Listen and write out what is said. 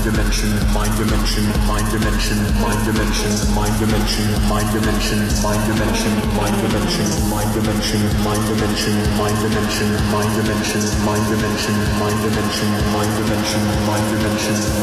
dimension, mind dimension, mind dimension, mind dimension, mind dimension, mind dimension, mind dimension, mind dimension, mind dimension, mind dimension, mind dimension, mind dimension, mind dimension, mind dimension, mind dimension, mind dimension, mind dimension.